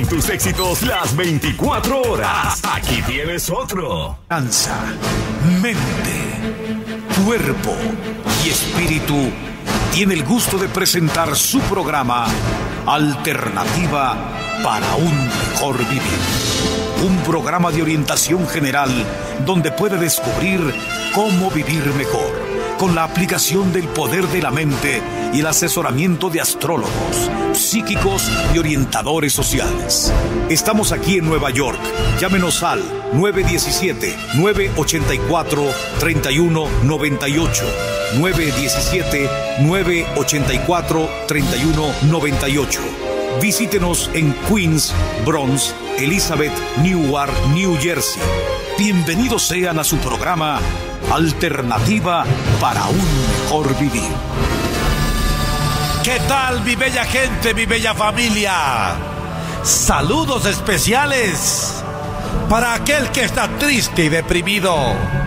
con tus éxitos las 24 horas. Aquí tienes otro. Danza, mente, cuerpo y espíritu tiene el gusto de presentar su programa Alternativa para un mejor vivir. Un programa de orientación general donde puede descubrir cómo vivir mejor, con la aplicación del poder de la mente y el asesoramiento de astrólogos, psíquicos y orientadores sociales. Estamos aquí en Nueva York. Llámenos al 917-984-3198. 917-984-3198. Visítenos en Queens, Bronx, Elizabeth, Newark, New Jersey. Bienvenidos sean a su programa Alternativa para un mejor vivir. ¿Qué tal, mi bella gente, mi bella familia? Saludos especiales para aquel que está triste y deprimido.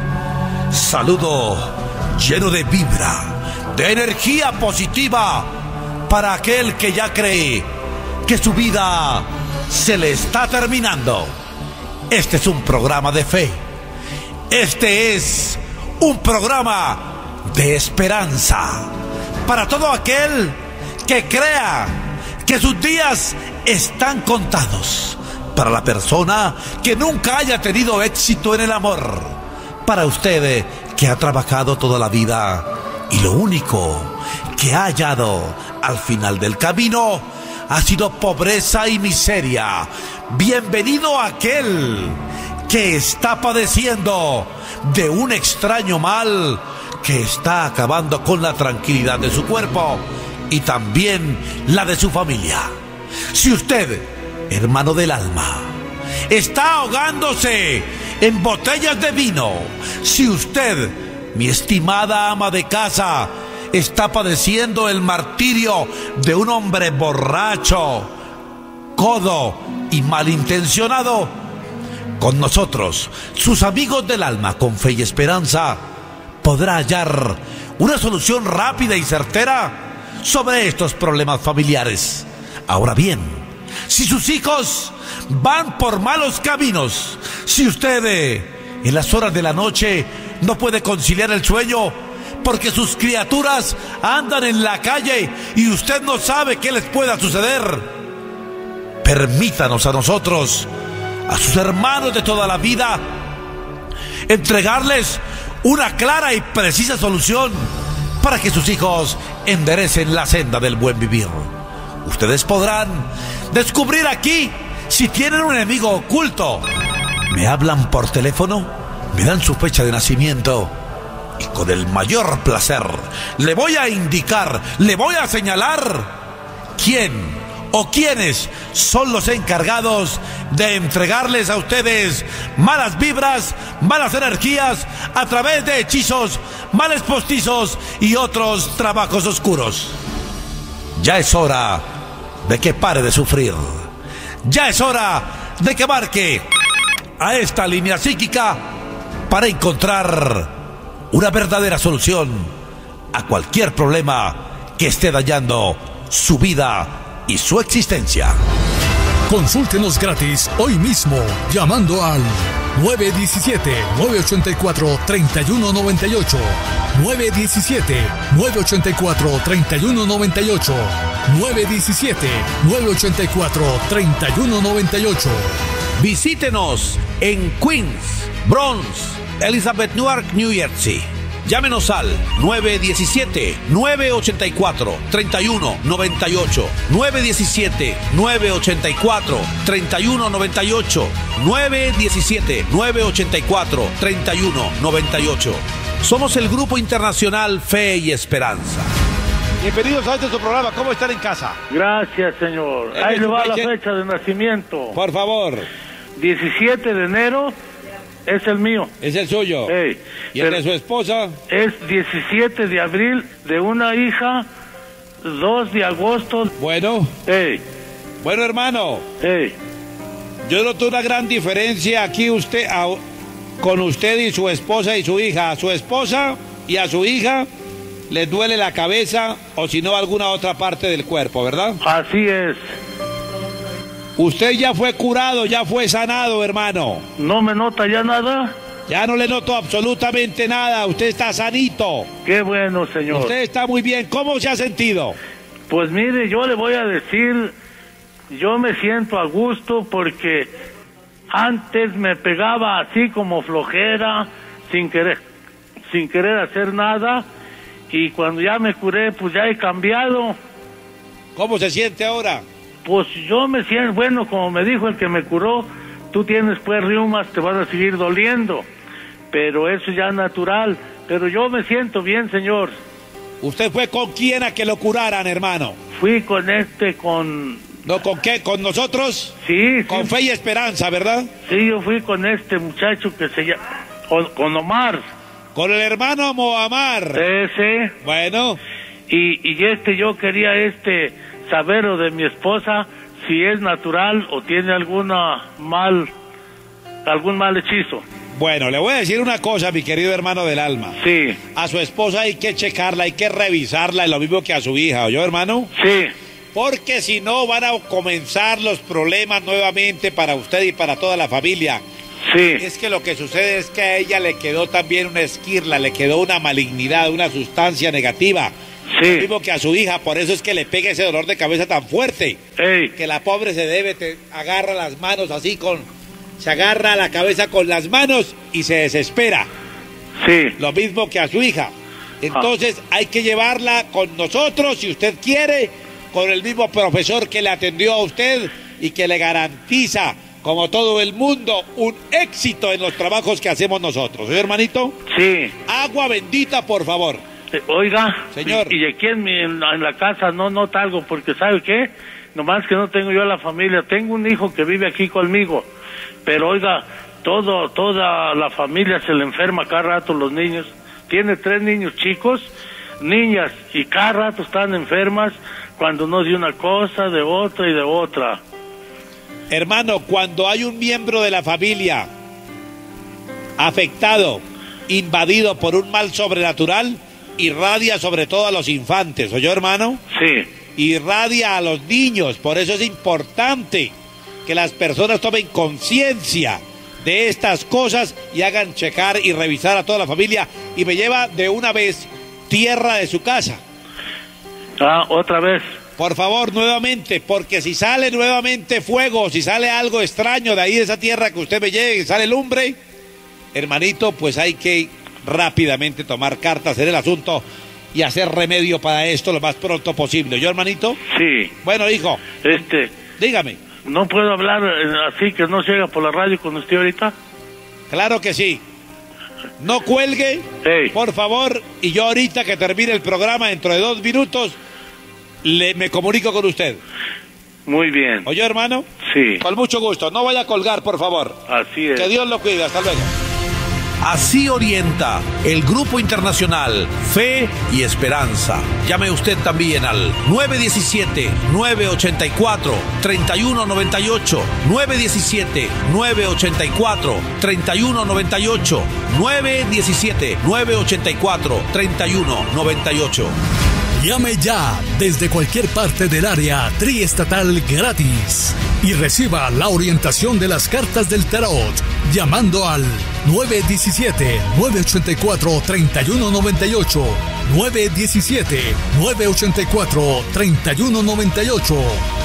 Saludo lleno de vibra, de energía positiva para aquel que ya cree que su vida se le está terminando. Este es un programa de fe. Este es un programa de esperanza para todo aquel que crea que sus días están contados. Para la persona que nunca haya tenido éxito en el amor. Para usted que ha trabajado toda la vida y lo único que ha hallado al final del camino ha sido pobreza y miseria. Bienvenido a aquel que está padeciendo de un extraño mal que está acabando con la tranquilidad de su cuerpo y también la de su familia. Si usted, hermano del alma, está ahogándose en botellas de vino, si usted, mi estimada ama de casa, está padeciendo el martirio de un hombre borracho, codo y malintencionado, con nosotros, sus amigos del alma con fe y esperanza, podrá hallar una solución rápida y certera sobre estos problemas familiares. Ahora bien, si sus hijos van por malos caminos, si usted en las horas de la noche no puede conciliar el sueño porque sus criaturas andan en la calle y usted no sabe qué les pueda suceder, permítanos a nosotros, a sus hermanos de toda la vida, entregarles una clara y precisa solución para que sus hijos enderecen la senda del buen vivir. Ustedes podrán descubrir aquí si tienen un enemigo oculto. Me hablan por teléfono, me dan su fecha de nacimiento y con el mayor placer le voy a indicar, le voy a señalar quién o quiénes son los encargados de entregarles a ustedes malas vibras, malas energías a través de hechizos, males postizos y otros trabajos oscuros. Ya es hora de que pare de sufrir. Ya es hora de que marque a esta línea psíquica para encontrar una verdadera solución a cualquier problema que esté dañando su vida y su existencia. Consúltenos gratis hoy mismo llamando al 917-984-3198. 917-984-3198. 917-984-3198. Visítenos en Queens, Bronx, Elizabeth, Newark, New Jersey. Llámenos al 917-984-3198. 917-984-3198. 917-984-3198. Somos el Grupo Internacional Fe y Esperanza. Bienvenidos a este su programa. ¿Cómo están en casa? Gracias, señor. Ahí le va la fecha de nacimiento. Por favor. 17 de enero es el mío. Es el suyo. Hey, ¿y el de su esposa? Es 17 de abril de una hija, 2 de agosto. Bueno. Hey. Bueno, hermano. Hey. Yo noto una gran diferencia aquí con usted y su esposa y su hija. A su esposa y a su hija les duele la cabeza o si no alguna otra parte del cuerpo, ¿verdad? Así es. Usted ya fue curado, ya fue sanado, hermano. ¿No me nota ya nada? Ya no le noto absolutamente nada, usted está sanito. Qué bueno, señor. Usted está muy bien, ¿cómo se ha sentido? Pues mire, yo le voy a decir, yo me siento a gusto porque antes me pegaba así como flojera, sin querer hacer nada, y cuando ya me curé, pues ya he cambiado. ¿Cómo se siente ahora? Pues yo me siento, bueno, como me dijo el que me curó, tú tienes pues reumas, te van a seguir doliendo, pero eso ya es natural, pero yo me siento bien, señor. ¿Usted fue con quién a que lo curaran, hermano? Fui con ¿No con qué? ¿Con nosotros? Sí, Con sí. fe y esperanza, ¿verdad? Sí, yo fui con este muchacho que se llama, con Omar. Con el hermano Mohamar. Ese. Bueno. Y yo quería saber lo de mi esposa, si es natural o tiene algún mal hechizo. Bueno, le voy a decir una cosa, mi querido hermano del alma. Sí. A su esposa hay que checarla, hay que revisarla, lo mismo que a su hija, ¿oyó, hermano? Sí. Porque si no van a comenzar los problemas nuevamente para usted y para toda la familia. Sí. Es que lo que sucede es que a ella le quedó también una esquirla, le quedó una malignidad, una sustancia negativa. Sí. Lo mismo que a su hija, por eso es que le pega ese dolor de cabeza tan fuerte. Ey. Que la pobre agarra las manos así se agarra la cabeza con las manos y se desespera. Sí. Lo mismo que a su hija. Entonces hay que llevarla con nosotros, si usted quiere, con el mismo profesor que le atendió a usted y que le garantiza, como todo el mundo, un éxito en los trabajos que hacemos nosotros. ¿Sí, hermanito? Sí. Agua bendita, por favor. Oiga, señor. Y aquí en la casa no nota algo, porque ¿sabe qué? Nomás que no tengo yo a la familia. Tengo un hijo que vive aquí conmigo, pero oiga, toda la familia se le enferma cada rato, los niños. Tiene 3 niños chicos, niñas, y cada rato están enfermas, cuando no de una cosa, de otra y de otra. Hermano, cuando hay un miembro de la familia afectado, invadido por un mal sobrenatural, irradia sobre todo a los infantes, ¿oyó, hermano? Sí. Irradia a los niños, por eso es importante que las personas tomen conciencia de estas cosas y hagan checar y revisar a toda la familia, y me lleva de una vez tierra de su casa. Otra vez. Por favor, nuevamente, porque si sale nuevamente fuego, si sale algo extraño de ahí de esa tierra que usted me lleve, sale lumbre, hermanito, pues hay que rápidamente tomar cartas en el asunto y hacer remedio para esto lo más pronto posible. ¿Yo, hermanito? Sí. Bueno, hijo. Dígame. ¿No puedo hablar así que no llega por la radio con usted ahorita? Claro que sí. No cuelgue, por favor, y yo ahorita que termine el programa, dentro de 2 minutos, me comunico con usted. Muy bien. ¿Oyó, hermano? Sí. Con mucho gusto. No vaya a colgar, por favor. Así es. Que Dios lo cuide. Hasta luego. Así orienta el Grupo Internacional Fe y Esperanza. Llame usted también al 917-984-3198, 917-984-3198, 917-984-3198. Llame ya desde cualquier parte del área triestatal gratis y reciba la orientación de las cartas del tarot llamando al 917-984-3198, 917-984-3198,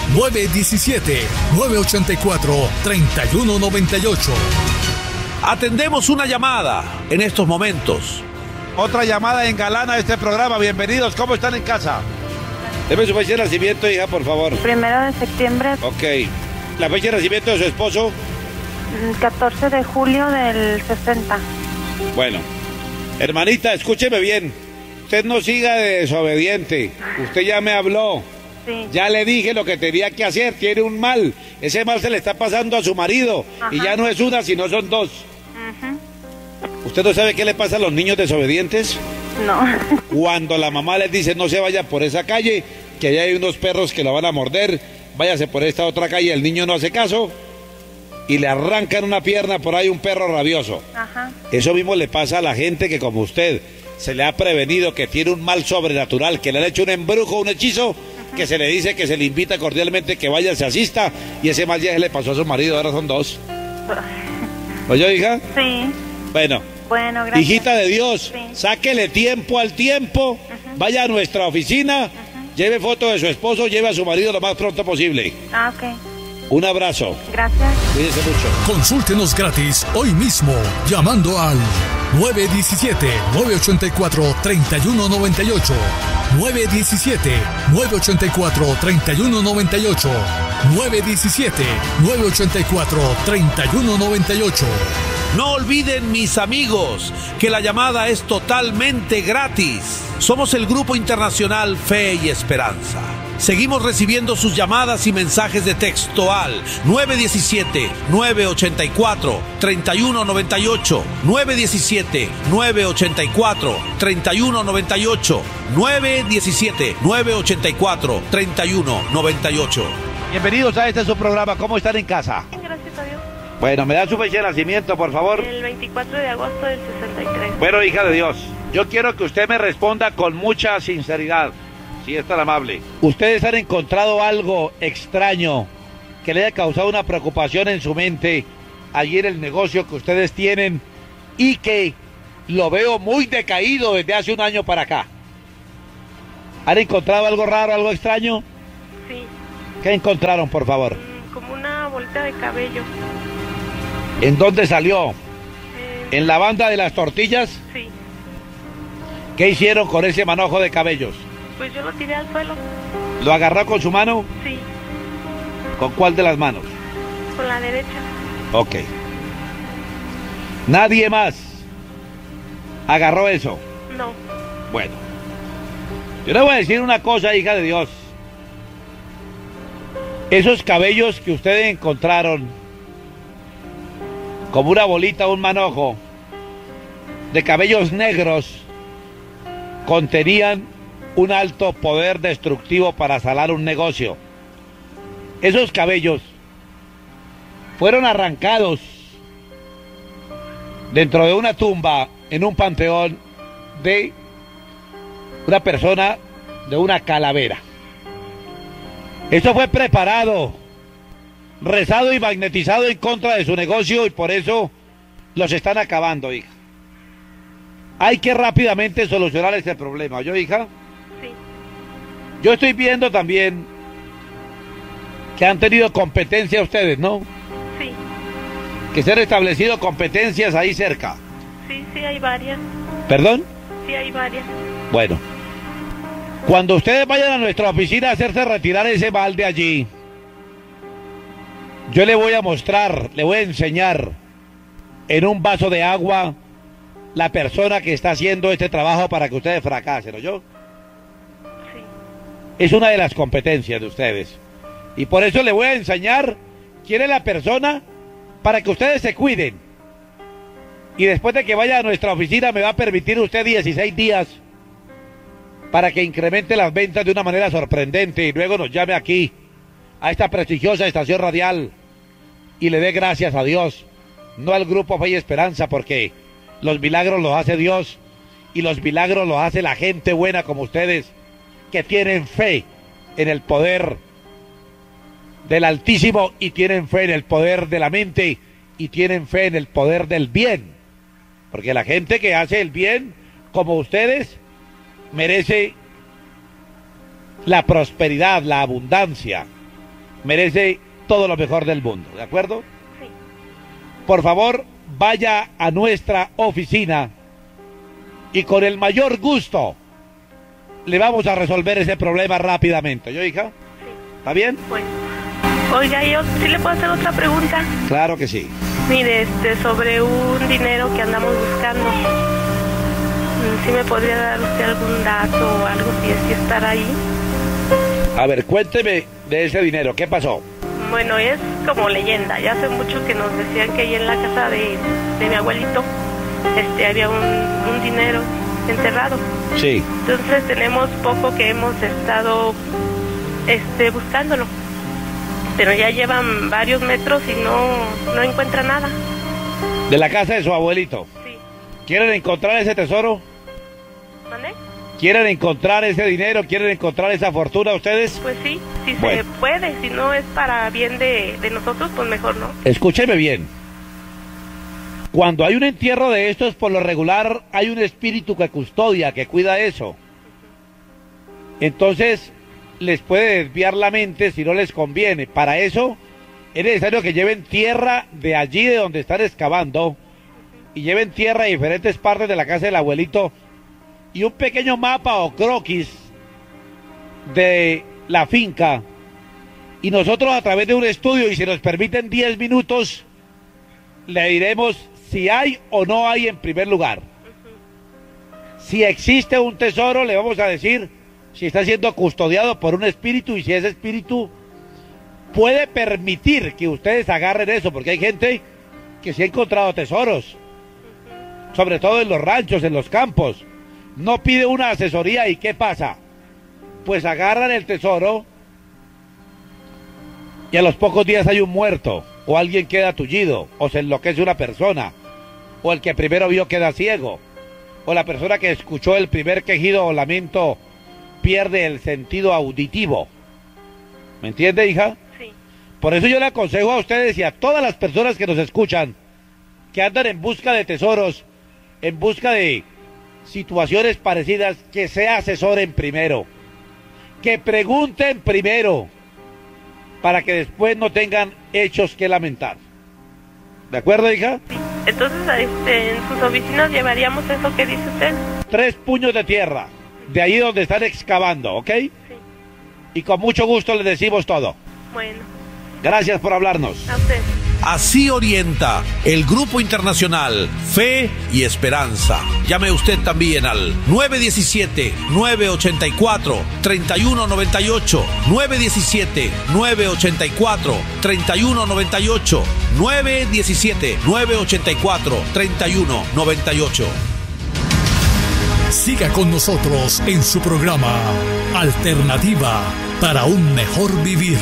917-984-3198. Atendemos una llamada en estos momentos. Otra llamada en galana de este programa. Bienvenidos. ¿Cómo están en casa? Deme su fecha de nacimiento, hija, por favor. 1 de septiembre. Ok. ¿La fecha de nacimiento de su esposo? 14 de julio del 60. Bueno. Hermanita, escúcheme bien. Usted no siga de desobediente. Usted ya me habló. Sí. Ya le dije lo que tenía que hacer. Tiene un mal. Ese mal se le está pasando a su marido. Ajá. Y ya no es una, sino son 2. Uh-huh. ¿Usted no sabe qué le pasa a los niños desobedientes? No. Cuando la mamá les dice no se vaya por esa calle, que allá hay unos perros que lo van a morder, váyase por esta otra calle, el niño no hace caso y le arrancan una pierna por ahí un perro rabioso. Ajá. Eso mismo le pasa a la gente que como usted se le ha prevenido que tiene un mal sobrenatural, que le han hecho un embrujo, un hechizo, que se le dice que se le invita cordialmente que vaya, se asista, y ese mal día le pasó a su marido, ahora son 2. ¿Oye, hija? Sí. Bueno, gracias. Hijita de Dios, Sí. sáquele tiempo al tiempo, vaya a nuestra oficina, lleve foto de su esposo, lleve a su marido lo más pronto posible. Ah, ok. Un abrazo. Gracias. Cuídese mucho. Consúltenos gratis hoy mismo llamando al 917-984-3198. 917-984-3198. 917-984-3198. No olviden, mis amigos, que la llamada es totalmente gratis. Somos el Grupo Internacional Fe y Esperanza. Seguimos recibiendo sus llamadas y mensajes de texto al 917-984-3198, 917-984-3198, 917-984-3198. Bienvenidos a su programa. ¿Cómo están en casa? Gracias a Dios. Bueno, ¿me da su fecha de nacimiento, por favor? El 24 de agosto del 63. Bueno, hija de Dios, yo quiero que usted me responda con mucha sinceridad, si es tan amable. ¿Ustedes han encontrado algo extraño que le haya causado una preocupación en su mente allí en el negocio que ustedes tienen y que lo veo muy decaído desde hace un año para acá? ¿Han encontrado algo raro, algo extraño? Sí. ¿Qué encontraron, por favor? Como una bolita de cabello. ¿En dónde salió? ¿En la banda de las tortillas? Sí. ¿Qué hicieron con ese manojo de cabellos? Pues yo lo tiré al suelo. ¿Lo agarró con su mano? Sí. ¿Con cuál de las manos? Con la derecha. Ok. ¿Nadie más agarró eso? No. Bueno. Yo le voy a decir una cosa, hija de Dios. Esos cabellos que ustedes encontraron, como una bolita, un manojo, de cabellos negros, contenían un alto poder destructivo para salar un negocio. Esos cabellos fueron arrancados dentro de una tumba en un panteón de una persona, de una calavera. Esto fue preparado, rezado y magnetizado en contra de su negocio, y por eso los están acabando, hija. Hay que rápidamente solucionar este problema, ¿oyó, hija? Sí. Yo estoy viendo también que han tenido competencia ustedes, ¿no? Sí. Que se han establecido competencias ahí cerca. Sí, hay varias. ¿Perdón? Sí, hay varias. Bueno. Cuando ustedes vayan a nuestra oficina a hacerse retirar ese balde allí, yo le voy a mostrar, le voy a enseñar en un vaso de agua la persona que está haciendo este trabajo para que ustedes fracasen, ¿oyó? Sí. Es una de las competencias de ustedes. Y por eso le voy a enseñar quién es la persona para que ustedes se cuiden. Y después de que vaya a nuestra oficina me va a permitir usted 16 días para que incremente las ventas de una manera sorprendente y luego nos llame aquí a esta prestigiosa estación radial y le dé gracias a Dios, no al Grupo Fe y Esperanza, porque los milagros los hace Dios y los milagros los hace la gente buena como ustedes, que tienen fe en el poder del Altísimo y tienen fe en el poder de la mente y tienen fe en el poder del bien, porque la gente que hace el bien como ustedes merece la prosperidad, la abundancia, merece todo lo mejor del mundo, ¿de acuerdo? Sí. Por favor, vaya a nuestra oficina y con el mayor gusto le vamos a resolver ese problema rápidamente. ¿Yo, hija? Sí. ¿Está bien? Bueno. Oiga, yo sí le puedo hacer otra pregunta. Claro que sí. Mire, sobre un dinero que andamos buscando. ¿Sí me podría dar usted algún dato o algo si estará ahí? A ver, cuénteme de ese dinero. ¿Qué pasó? Bueno, es como leyenda. Ya hace mucho que nos decían que ahí en la casa de mi abuelito había un dinero enterrado. Sí. Entonces tenemos poco que hemos estado buscándolo. Pero ya llevan varios metros y no encuentra nada. ¿De la casa de su abuelito? Sí. ¿Quieren encontrar ese tesoro? ¿Vale? ¿Quieren encontrar ese dinero? ¿Quieren encontrar esa fortuna ustedes? Pues sí, si Bueno. se puede, si no es para bien de nosotros, pues mejor no. Escúcheme bien. Cuando hay un entierro de estos, por lo regular hay un espíritu que custodia, que cuida eso. Entonces, les puede desviar la mente si no les conviene. Para eso, es necesario que lleven tierra de allí de donde están excavando y lleven tierra a diferentes partes de la casa del abuelito y un pequeño mapa o croquis de la finca. Y nosotros a través de un estudio, y si nos permiten 10 minutos, le diremos si hay o no hay en primer lugar. Si existe un tesoro, le vamos a decir si está siendo custodiado por un espíritu y si ese espíritu puede permitir que ustedes agarren eso, porque hay gente que sí ha encontrado tesoros, sobre todo en los ranchos, en los campos. No pide una asesoría y ¿qué pasa? Pues agarran el tesoro y a los pocos días hay un muerto, o alguien queda tullido, o se enloquece una persona, o el que primero vio queda ciego, o la persona que escuchó el primer quejido o lamento pierde el sentido auditivo. ¿Me entiende, hija? Sí. Por eso yo le aconsejo a ustedes y a todas las personas que nos escuchan, que andan en busca de tesoros, en busca de situaciones parecidas, que se asesoren primero, que pregunten primero, para que después no tengan hechos que lamentar. ¿De acuerdo, hija? Sí. Entonces, en sus oficinas llevaríamos eso que dice usted. 3 puños de tierra, de ahí donde están excavando, ¿ok? Sí. Y con mucho gusto les decimos todo. Bueno, Gracias por hablarnos. a usted. Así orienta el Grupo Internacional Fe y Esperanza. Llame usted también al 917-984-3198, 917-984-3198, 917-984-3198. Siga con nosotros en su programa Alternativa para un mejor vivir.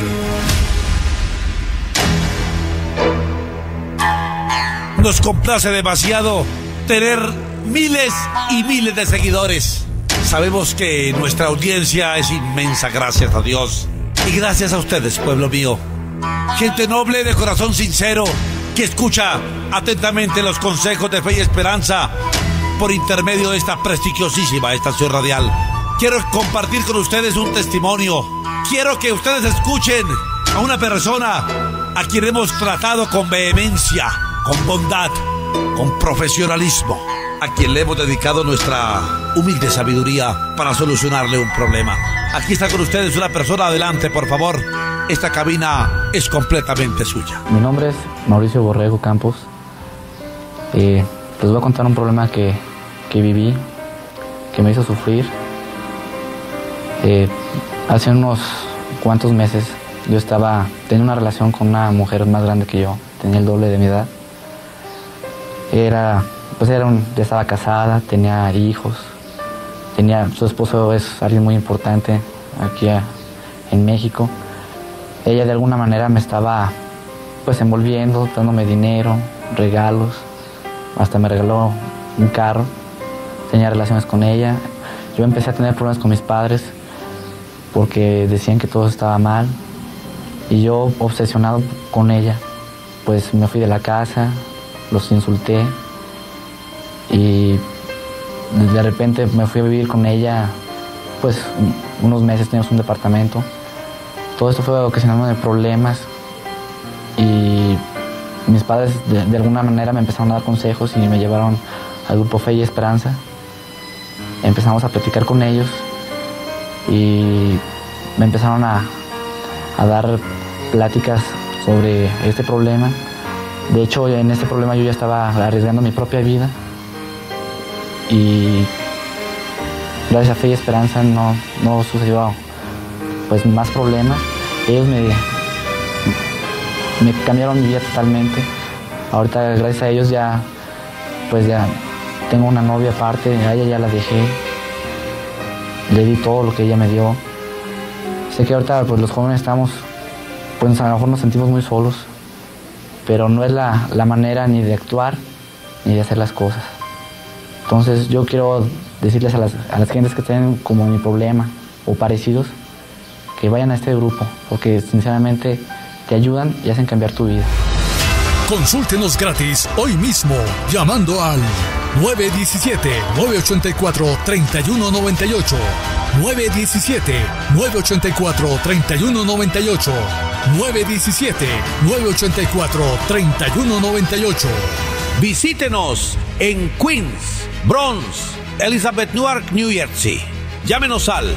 Nos complace demasiado tener miles y miles de seguidores. Sabemos que nuestra audiencia es inmensa, gracias a Dios. Y gracias a ustedes, pueblo mío. Gente noble, de corazón sincero, que escucha atentamente los consejos de Fe y Esperanza por intermedio de esta prestigiosísima estación radial. Quiero compartir con ustedes un testimonio. Quiero que ustedes escuchen a una persona a quien hemos tratado con vehemencia, con bondad, con profesionalismo, a quien le hemos dedicado nuestra humilde sabiduría para solucionarle un problema. Aquí está con ustedes una persona. Adelante, por favor. Esta cabina es completamente suya. Mi nombre es Mauricio Borrego Campos. Les voy a contar un problema que viví, que me hizo sufrir. Hace unos cuantos meses yo tenía una relación con una mujer más grande que yo, tenía el doble de mi edad. Ya estaba casada, tenía hijos, su esposo es alguien muy importante aquí en México. Ella de alguna manera me estaba envolviendo, dándome dinero, regalos, hasta me regaló un carro, tenía relaciones con ella. Yo empecé a tener problemas con mis padres porque decían que todo estaba mal y yo, obsesionado con ella, pues me fui de la casa, los insulté y de repente me fui a vivir con ella, unos meses, teníamos un departamento. Todo esto fue ocasionándome problemas y mis padres de alguna manera me empezaron a dar consejos y me llevaron al Grupo Fe y Esperanza. Empezamos a platicar con ellos y me empezaron a dar pláticas sobre este problema. De hecho, en este problema yo ya estaba arriesgando mi propia vida y gracias a Fe y Esperanza no sucedió más problemas. Ellos me cambiaron mi vida totalmente. Ahorita gracias a ellos ya tengo una novia aparte, a ella ya la dejé, le di todo lo que ella me dio. Sé que ahorita los jóvenes estamos, a lo mejor nos sentimos muy solos, pero no es la manera ni de actuar ni de hacer las cosas. Entonces yo quiero decirles a las gentes que estén como en mi problema o parecidos, que vayan a este grupo, porque sinceramente te ayudan y hacen cambiar tu vida. Consúltenos gratis hoy mismo llamando al 917-984-3198. 917-984-3198. 917-984-3198. Visítenos en Queens, Bronx, Elizabeth, Newark, New Jersey. Llámenos al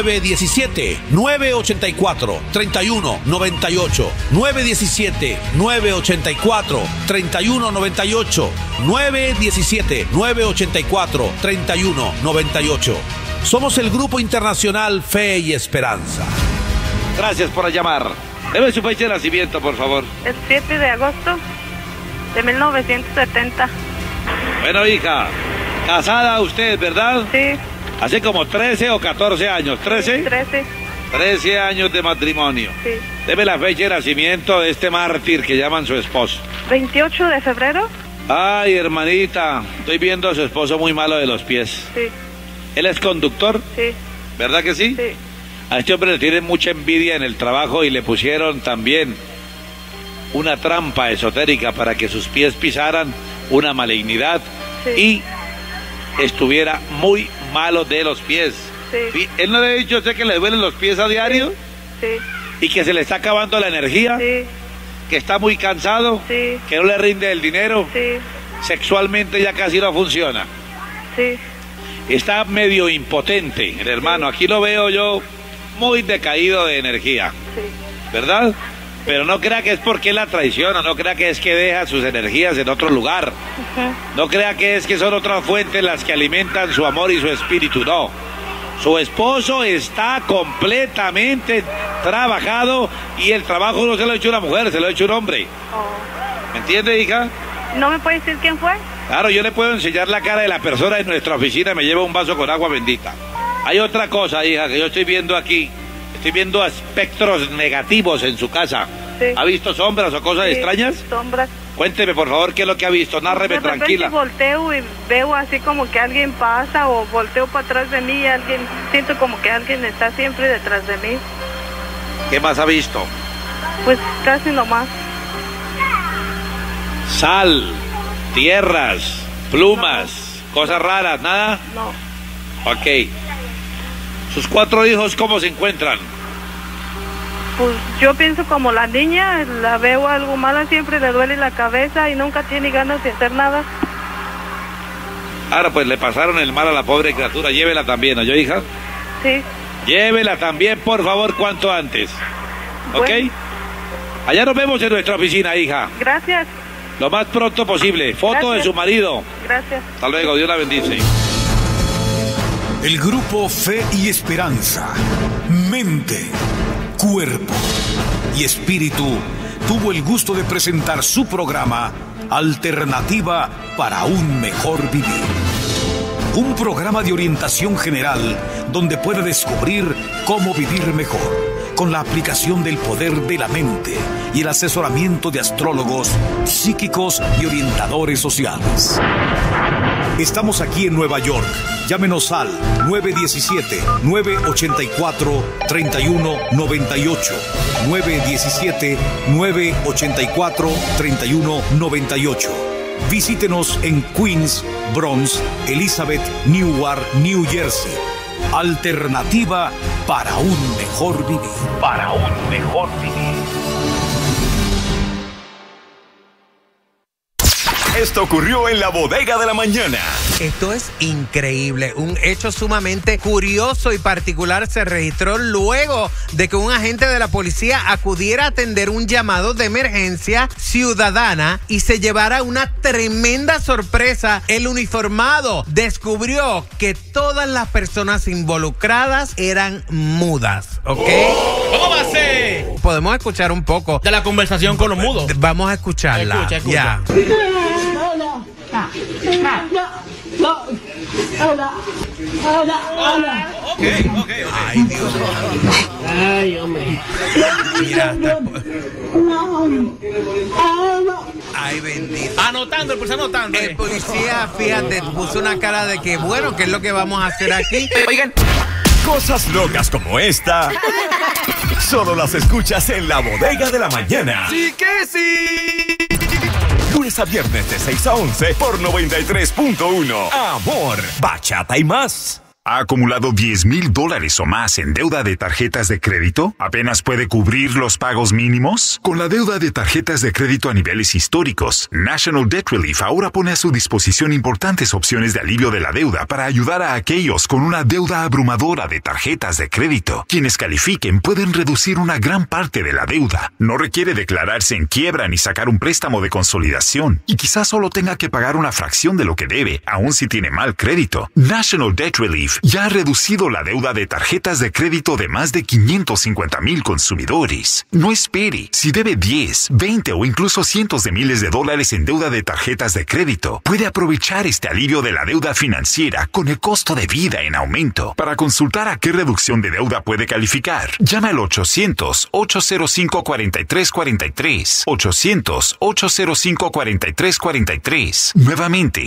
917-984-3198. 917-984-3198. 917-984-3198. Somos el Grupo Internacional Fe y Esperanza. Gracias por llamar. Deme su fecha de nacimiento, por favor. El 7 de agosto de 1970. Bueno, hija, casada usted, ¿verdad? Sí. Hace como 13 o 14 años. ¿13? 13. 13 años de matrimonio. Sí. Deme la fecha de nacimiento de este mártir que llaman su esposo. 28 de febrero. Ay, hermanita, estoy viendo a su esposo muy malo de los pies. Sí. ¿Él es conductor? Sí. ¿Verdad que sí? Sí. A este hombre le tienen mucha envidia en el trabajo y le pusieron también una trampa esotérica para que sus pies pisaran una malignidad y estuviera muy malo de los pies. Sí. ¿Él no le ha dicho a usted que le duelen los pies a diario? Sí. ¿Y que se le está acabando la energía? Sí. ¿Que está muy cansado? Sí. ¿Que no le rinde el dinero? Sí. Sexualmente ya casi no funciona. Sí. Está medio impotente, el hermano. Aquí lo veo yo muy decaído de energía. Sí. ¿Verdad? Pero no crea que es porque la traiciona, no crea que es que deja sus energías en otro lugar. No crea que es que son otras fuentes las que alimentan su amor y su espíritu, no. Su esposo está completamente trabajado y el trabajo no se lo ha hecho una mujer, se lo ha hecho un hombre. ¿Me entiende, hija? ¿No me puede decir quién fue? Claro, yo le puedo enseñar la cara de la persona en nuestra oficina y me lleva un vaso con agua bendita. Hay otra cosa, hija, que yo estoy viendo aquí. Estoy viendo espectros negativos en su casa. Sí. ¿Ha visto sombras o cosas extrañas? Sombras. Cuénteme, por favor, qué es lo que ha visto. Nárreme tranquila. De repente volteo y veo así como que alguien pasa o volteo para atrás de mí y siento como que alguien está siempre detrás de mí. ¿Qué más ha visto? Pues casi nomás. Sal, tierras, plumas, cosas raras, ¿nada? No. Ok. ¿Sus 4 hijos cómo se encuentran? Pues yo pienso como la niña, la veo algo mala, siempre le duele la cabeza y nunca tiene ganas de hacer nada. Ahora pues le pasaron el mal a la pobre criatura, llévela también, ¿oyó, hija? Sí. Llévela también, por favor, cuanto antes. ¿Ok? Bueno. Allá nos vemos en nuestra oficina, hija. Gracias. Lo más pronto posible. Foto Gracias. de su marido. Gracias. Hasta luego, Dios la bendice. El Grupo Fe y Esperanza, mente, cuerpo y espíritu tuvo el gusto de presentar su programa Alternativa para un Mejor Vivir. Un programa de orientación general donde puede descubrir cómo vivir mejor con la aplicación del poder de la mente y el asesoramiento de astrólogos, psíquicos y orientadores sociales. Estamos aquí en Nueva York. Llámenos al 917-984-3198. 917-984-3198. Visítenos en Queens, Bronx, Elizabeth, Newark, New Jersey. Alternativa para un mejor vivir. Para un mejor vivir. Esto ocurrió en la bodega de la mañana. Esto es increíble. Un hecho sumamente curioso y particular se registró luego de que un agente de la policía acudiera a atender un llamado de emergencia ciudadana y se llevara una tremenda sorpresa. El uniformado descubrió que todas las personas involucradas eran mudas, ¿ok? ¿Cómo va a ser? Podemos escuchar un poco de la conversación con los mudos. Vamos a escucharla. Escucha. Ya. Ok. Ay, Dios. Ay, hombre. Mira, ay, bendito. Anotando, el policía anotando. El policía, fíjate, puso una cara de que, bueno, ¿qué es lo que vamos a hacer aquí? Oigan, cosas locas como esta solo las escuchas en La Bodega de la Mañana. ¡Sí que sí! Lunes a viernes de 6 a 11 por 93.1. Amor, bachata y más. ¿Ha acumulado $10,000 o más en deuda de tarjetas de crédito? ¿Apenas puede cubrir los pagos mínimos? Con la deuda de tarjetas de crédito a niveles históricos, National Debt Relief ahora pone a su disposición importantes opciones de alivio de la deuda para ayudar a aquellos con una deuda abrumadora de tarjetas de crédito. Quienes califiquen pueden reducir una gran parte de la deuda. No requiere declararse en quiebra ni sacar un préstamo de consolidación. Y quizás solo tenga que pagar una fracción de lo que debe, aun si tiene mal crédito. National Debt Relief ya ha reducido la deuda de tarjetas de crédito de más de 550,000 consumidores. No espere. Si debe 10, 20 o incluso cientos de miles de dólares en deuda de tarjetas de crédito, puede aprovechar este alivio de la deuda financiera con el costo de vida en aumento. Para consultar a qué reducción de deuda puede calificar, llama al 800-805-4343. 800-805-4343. Nuevamente,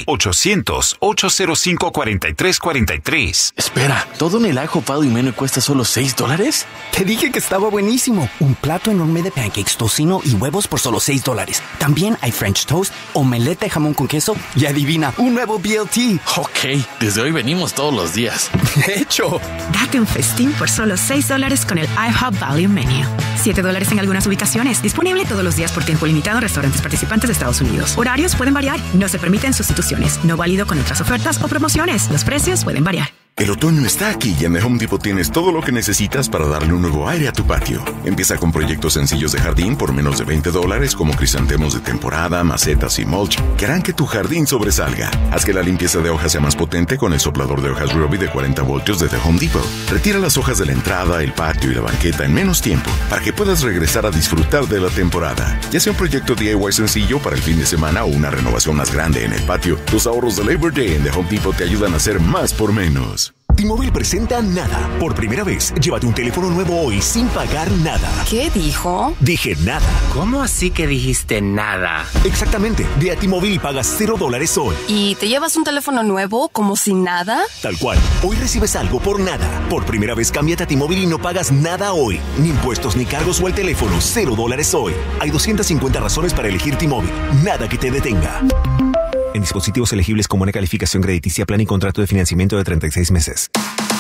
800-805-4343. Espera, ¿todo en el IHOP Value Menu cuesta solo $6? Te dije que estaba buenísimo. Un plato enorme de pancakes, tocino y huevos por solo $6. También hay French toast, omelette de jamón con queso y adivina, un nuevo BLT. Ok, desde hoy venimos todos los días. De hecho. Date un festín por solo $6 con el IHOP Value Menu. $7 en algunas ubicaciones. Disponible todos los días por tiempo limitado en restaurantes participantes de Estados Unidos. Horarios pueden variar. No se permiten sustituciones. No válido con otras ofertas o promociones. Los precios pueden variar. El otoño está aquí y en The Home Depot tienes todo lo que necesitas para darle un nuevo aire a tu patio. Empieza con proyectos sencillos de jardín por menos de $20 como crisantemos de temporada, macetas y mulch que harán que tu jardín sobresalga. Haz que la limpieza de hojas sea más potente con el soplador de hojas Ryobi de 40 voltios de The Home Depot. Retira las hojas de la entrada, el patio y la banqueta en menos tiempo para que puedas regresar a disfrutar de la temporada. Ya sea un proyecto DIY sencillo para el fin de semana o una renovación más grande en el patio, los ahorros de Labor Day en The Home Depot te ayudan a hacer más por menos. T-Mobile presenta Nada. Por primera vez, llévate un teléfono nuevo hoy sin pagar nada. ¿Qué dijo? Dije nada. ¿Cómo así que dijiste nada? Exactamente. Ve a T-Mobile y pagas $0 hoy. ¿Y te llevas un teléfono nuevo como si nada? Tal cual. Hoy recibes algo por nada. Por primera vez, cámbiate a T-Mobile y no pagas nada hoy. Ni impuestos, ni cargos o el teléfono. $0 hoy. Hay 250 razones para elegir T-Mobile. Nada que te detenga. En dispositivos elegibles con buena calificación crediticia, plan y contrato de financiamiento de 36 meses.